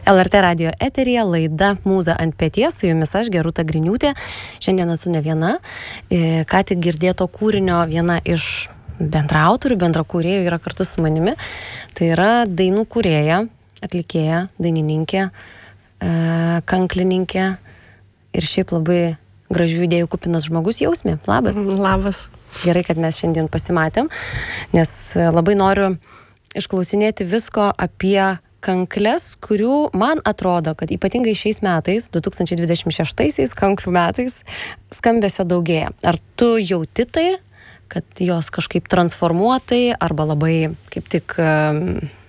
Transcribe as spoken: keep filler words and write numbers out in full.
L R T radio eteryje laida Mūza ant peties, su jumis aš, Gerūta Griniūtė. Šiandien esu ne viena. Ką tik girdėto kūrinio viena iš bendraautorių, bendrakūrėjų yra kartu su manimi. Tai yra dainų kūrėja, atlikėja, dainininkė, kanklininkė ir šiaip labai gražių idėjų kupinas žmogus. Jausmė. Labas. Labas. Gerai, kad mes šiandien pasimatėm, nes labai noriu išklausinėti visko apie kankles, kurių man atrodo, kad ypatingai šiais metais, du tūkstančiai dvidešimt šeštaisiais, kanklių metais, skambesio daugėja. Ar tu jauti tai, kad jos kažkaip transformuotai arba labai kaip tik